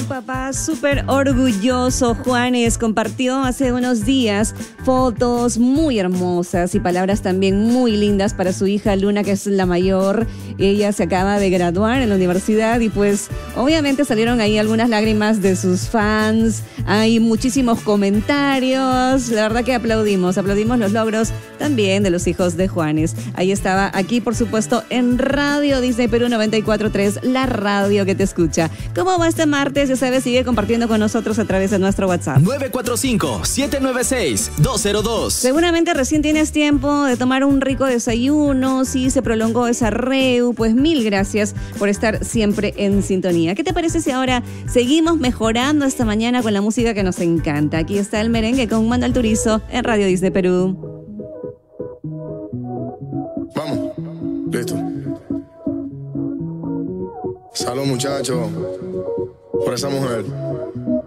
Un papá súper orgulloso, Juanes, compartió hace unos días fotos muy hermosas y palabras también muy lindas para su hija Luna, que es la mayor. Ella se acaba de graduar en la universidad y pues obviamente salieron ahí algunas lágrimas de sus fans. Hay muchísimos comentarios. La verdad que aplaudimos los logros también de los hijos de Juanes. Ahí estaba, aquí por supuesto en Radio Disney Perú 94.3, la radio que te escucha. ¿Cómo va este martes? Ya sabes, sigue compartiendo con nosotros a través de nuestro WhatsApp. 945-796-202. Seguramente recién tienes tiempo de tomar un rico desayuno, si se prolongó esa reu, pues mil gracias por estar siempre en sintonía. ¿Qué te parece si ahora seguimos mejorando esta mañana con la música que nos encanta? Aquí está el merengue con Manuel Turizo en Radio Disney Perú. Vamos, listo. Salud, muchachos, por esa mujer.